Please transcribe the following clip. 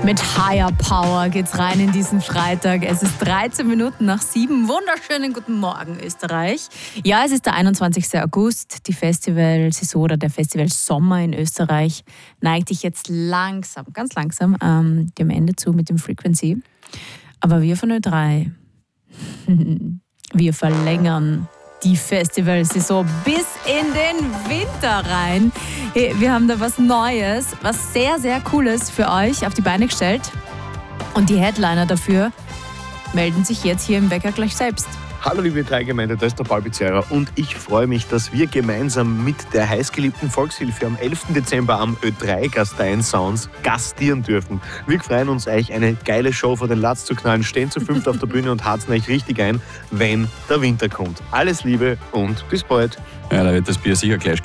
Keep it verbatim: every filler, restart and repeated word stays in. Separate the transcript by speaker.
Speaker 1: Mit Higher Power geht's rein in diesen Freitag. Es ist dreizehn Minuten nach sieben. Wunderschönen guten Morgen, Österreich. Ja, es ist der einundzwanzigster August. Die Festivalsaison oder der Festivalsommer in Österreich neigt sich jetzt langsam, ganz langsam ähm, dem Ende zu mit dem Frequency. Aber wir von Ö drei, wir verlängern die Festivalsaison bis in den Winter rein. Hey, wir haben da was Neues, was sehr, sehr Cooles für euch auf die Beine gestellt. Und die Headliner dafür melden sich jetzt hier im Wecker gleich selbst.
Speaker 2: Hallo liebe drei Gemeinde, da ist der Paul Pizzerra und ich freue mich, dass wir gemeinsam mit der heißgeliebten Volkshilfe am elften Dezember am Ö drei Gastein Sounds gastieren dürfen. Wir freuen uns, euch eine geile Show vor den Latz zu knallen, stehen zu fünft auf der Bühne und harzen euch richtig ein, wenn der Winter kommt. Alles Liebe und bis bald.
Speaker 3: Ja, da wird das Bier sicher gleich